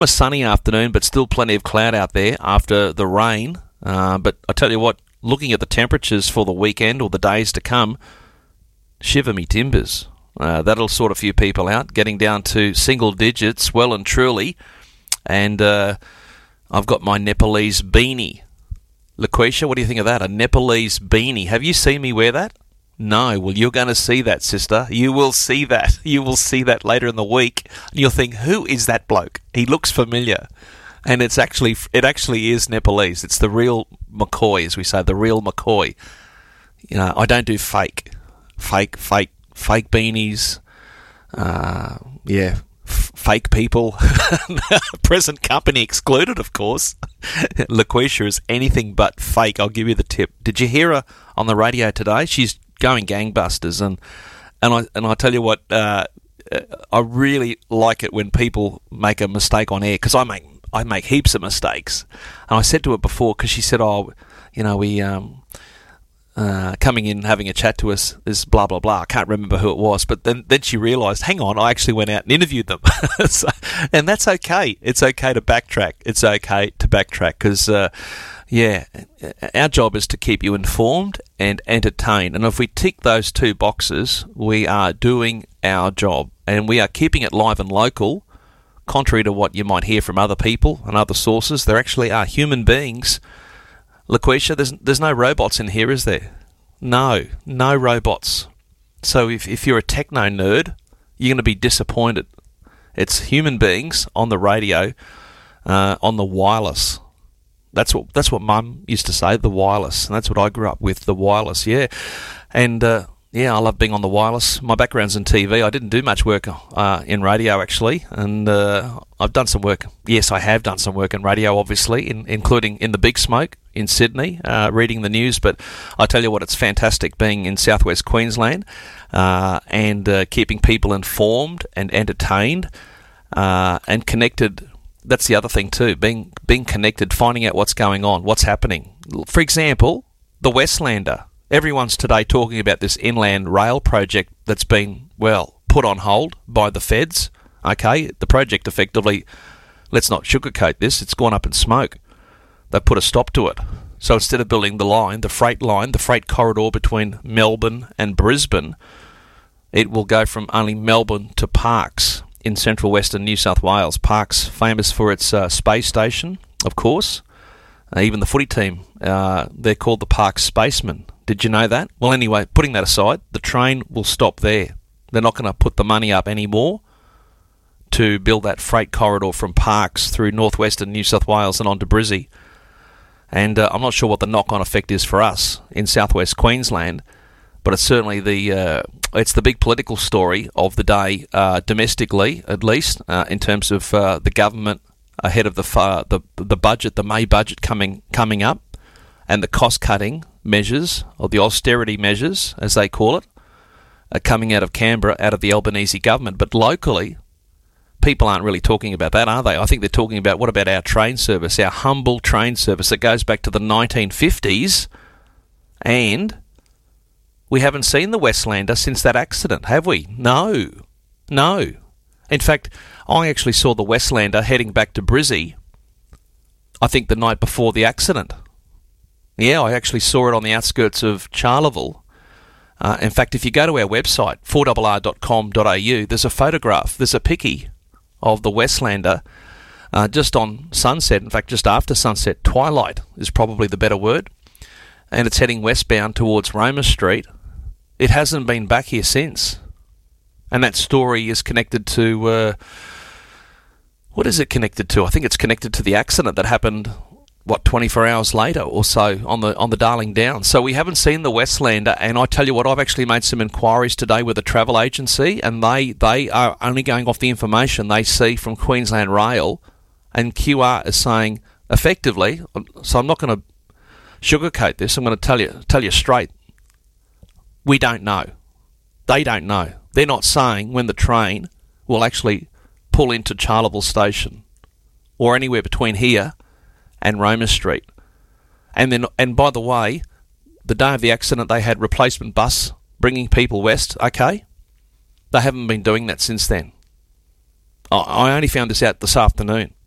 A sunny afternoon, but still plenty of cloud out there after the rain. But I tell you what, looking at the temperatures for the weekend or the days to come, shiver me timbers. That'll sort a few people out, getting down to single digits, well and truly. And I've got my Nepalese beanie. LaQuisha, what do you think of that? A Nepalese beanie. Have you seen me wear that? No. Well, you're going to see that, sister. You will see that. You will see that later in the week. And you'll think, who is that bloke? He looks familiar. And it actually is Nepalese. It's the real McCoy, as we say, the real McCoy. You know, I don't do fake beanies. Fake people. Present company excluded, of course. LaQuisha is anything but fake. I'll give you the tip. Did you hear her on the radio today? She's going gangbusters, and I tell you what, I really like it when people make a mistake on air, because I make heaps of mistakes. And I said to her before, because she said, "Oh, you know, we coming in having a chat to us is blah blah blah." I can't remember who it was, but then she realised, hang on, I actually went out and interviewed them. And that's okay. It's okay to backtrack. It's okay to backtrack because our job is to keep you informed and entertained. And if we tick those two boxes, we are doing our job, and we are keeping it live and local. Contrary to what you might hear from other people and other sources, there actually are human beings. LaQuisha, there's no robots in here, is there? No robots. So if you're a techno nerd, you're going to be disappointed. It's human beings on the radio, on the wireless. That's what Mum used to say, the wireless, and that's what I grew up with, the wireless. Yeah, and I love being on the wireless. My background's in TV. I didn't do much work in radio, actually, and I've done some work. Yes, I have done some work in radio, obviously, including in the Big Smoke in Sydney, reading the news. But I tell you what, it's fantastic being in southwest Queensland and keeping people informed and entertained and connected. That's the other thing too, being connected, finding out what's going on, what's happening. For example, the Westlander. Everyone's today talking about this inland rail project that's been, put on hold by the feds. Okay, the project effectively, let's not sugarcoat this, it's gone up in smoke. They put a stop to it. So instead of building the freight corridor between Melbourne and Brisbane, it will go from only Melbourne to Parkes in central western New South Wales. Parkes, famous for its space station, of course. Even the footy team, they're called the Parkes Spacemen. Did you know that? Well, anyway, putting that aside, the train will stop there. They're not going to put the money up anymore to build that freight corridor from Parkes through northwestern New South Wales and on to Brizzy. And I'm not sure what the knock-on effect is for us in southwest Queensland, but it's certainly it's the big political story of the day, domestically at least, in terms of the government ahead of the budget, the May budget coming up, and the cost-cutting measures, or the austerity measures, as they call it, are coming out of Canberra, out of the Albanese government. But locally, people aren't really talking about that, are they? I think they're talking about, what about our train service, our humble train service that goes back to the 1950s, and we haven't seen the Westlander since that accident, have we? No. In fact, I actually saw the Westlander heading back to Brizzy, I think the night before the accident. Yeah, I actually saw it on the outskirts of Charleville. In fact, if you go to our website, 4rr.com.au, there's a photograph, there's a picky of the Westlander just on sunset, in fact, just after sunset. Twilight is probably the better word. And it's heading westbound towards Roma Street. It hasn't been back here since. And that story is connected to... what is it connected to? I think it's connected to the accident that happened, 24 hours later or so on the Darling Downs. So we haven't seen the Westlander, and I tell you what, I've actually made some inquiries today with a travel agency, and they are only going off the information they see from Queensland Rail, and QR is saying effectively, so I'm not going to sugarcoat this, I'm going to tell you straight, we don't know. They don't know. They're not saying when the train will actually pull into Charleville Station or anywhere between here and Roma Street. And by the way, the day of the accident they had replacement bus bringing people west, okay? They haven't been doing that since then. I only found this out this afternoon.